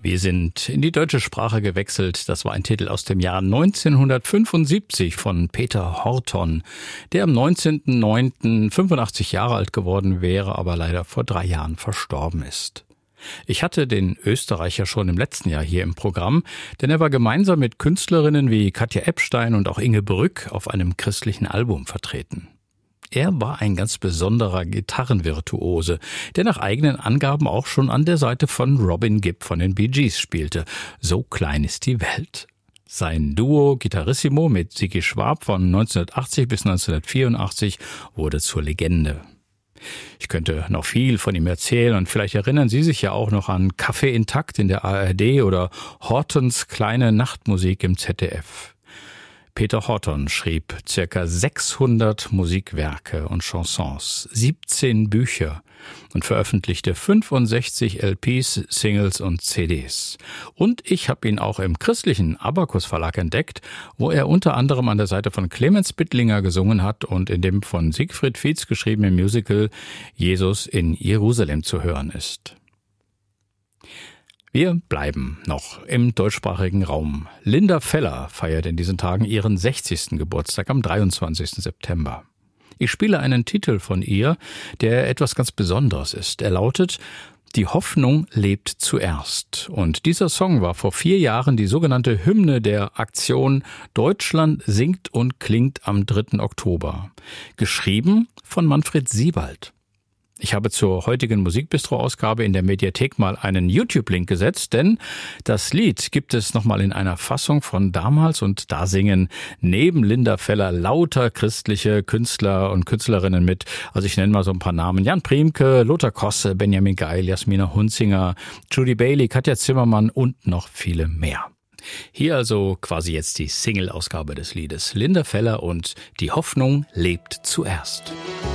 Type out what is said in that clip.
Wir sind in die deutsche Sprache gewechselt. Das war ein Titel aus dem Jahr 1975 von Peter Horton, der am 19.09. 85 Jahre alt geworden wäre, aber leider vor 3 Jahren verstorben ist. Ich hatte den Österreicher schon im letzten Jahr hier im Programm, denn er war gemeinsam mit Künstlerinnen wie Katja Epstein und auch Inge Brück auf einem christlichen Album vertreten. Er war ein ganz besonderer Gitarrenvirtuose, der nach eigenen Angaben auch schon an der Seite von Robin Gibb von den Bee Gees spielte. So klein ist die Welt. Sein Duo Gitarrissimo mit Sigi Schwab von 1980 bis 1984 wurde zur Legende. Ich könnte noch viel von ihm erzählen und vielleicht erinnern Sie sich ja auch noch an Kaffee intakt in der ARD oder Hortons kleine Nachtmusik im ZDF. Peter Horton schrieb ca. 600 Musikwerke und Chansons, 17 Bücher und veröffentlichte 65 LPs, Singles und CDs. Und ich habe ihn auch im christlichen Abacus Verlag entdeckt, wo er unter anderem an der Seite von Clemens Bittlinger gesungen hat und in dem von Siegfried Fietz geschriebenen Musical Jesus in Jerusalem zu hören ist. Wir bleiben noch im deutschsprachigen Raum. Linda Feller feiert in diesen Tagen ihren 60. Geburtstag am 23. September. Ich spiele einen Titel von ihr, der etwas ganz Besonderes ist. Er lautet »Die Hoffnung lebt zuerst«. Und dieser Song war vor 4 Jahren die sogenannte Hymne der Aktion Deutschland singt und klingt am 3. Oktober. Geschrieben von Manfred Siebald. Ich habe zur heutigen Musikbistro-Ausgabe in der Mediathek mal einen YouTube-Link gesetzt, denn das Lied gibt es nochmal in einer Fassung von damals und da singen neben Linda Feller lauter christliche Künstler und Künstlerinnen mit. Also ich nenne mal so ein paar Namen. Jan Priemke, Lothar Kosse, Benjamin Geil, Jasmina Hunzinger, Judy Bailey, Katja Zimmermann und noch viele mehr. Hier also quasi jetzt die Single-Ausgabe des Liedes. Linda Feller und Die Hoffnung lebt zuerst.